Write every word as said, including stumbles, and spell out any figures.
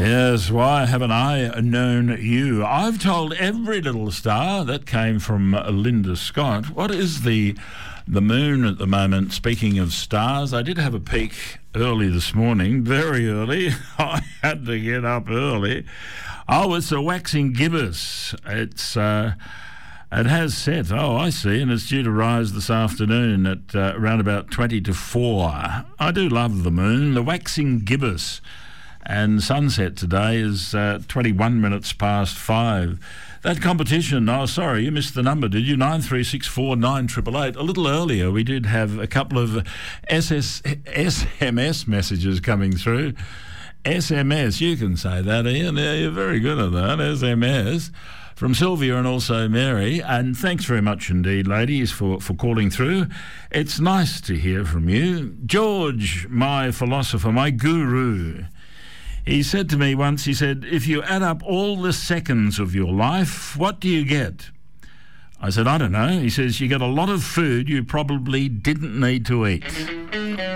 Yes, why haven't I known you? I've told every little star. That came from Linda Scott. What is the the moon at the moment? Speaking of stars, I did have a peek early this morning, very early. I had to get up early. Oh, it's a waxing gibbous. It's uh, it has set. Oh, I see, and it's due to rise this afternoon at uh, around about twenty to four. I do love the moon, the waxing gibbous. And sunset today is uh, twenty-one minutes past five. That competition, oh, sorry, you missed the number, did you? nine three six four nine eight eight eight. A little earlier, we did have a couple of S S, S M S messages coming through. S M S, you can say that, Ian. Yeah, you're very good at that, S M S. From Sylvia and also Mary. And thanks very much indeed, ladies, for, for calling through. It's nice to hear from you. George, my philosopher, my guru, he said to me once, he said, if you add up all the seconds of your life, what do you get? I said, I don't know. He says, you get a lot of food you probably didn't need to eat.